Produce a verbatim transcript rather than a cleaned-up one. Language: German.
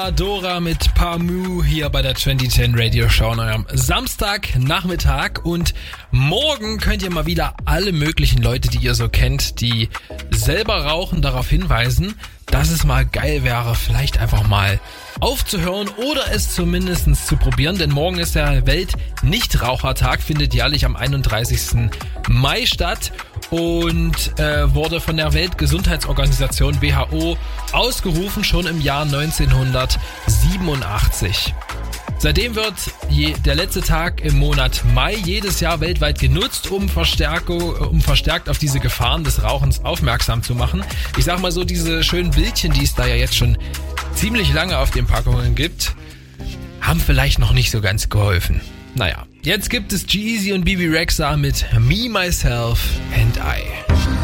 Dora mit Pamu hier bei der zwanzig zehn Radio Show an eurem Samstagnachmittag, und morgen könnt ihr mal wieder alle möglichen Leute, die ihr so kennt, die selber rauchen, darauf hinweisen, dass es mal geil wäre, vielleicht einfach mal aufzuhören oder es zumindest zu probieren, denn morgen ist der Welt-Nichtrauchertag, findet jährlich am einunddreißigsten Mai statt und äh, wurde von der Weltgesundheitsorganisation W H O ausgerufen, schon im Jahr neunzehnhundertsiebenundachtzig. Seitdem wird je, der letzte Tag im Monat Mai jedes Jahr weltweit genutzt, um, um verstärkt auf diese Gefahren des Rauchens aufmerksam zu machen. Ich sag mal so, diese schönen Bildchen, die es da ja jetzt schon ziemlich lange auf den Packungen gibt, haben vielleicht noch nicht so ganz geholfen. Naja, jetzt gibt es G-Eazy und Bebe Rexha mit Me, Myself and I.